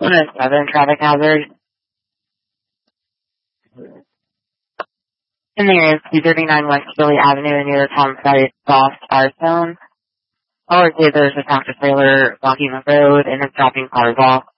107 traffic hazard. In the area of 239 West Philly Avenue near Tom Site, Lost R Zone. All I see there's a tractor trailer blocking the road and it's dropping cars off.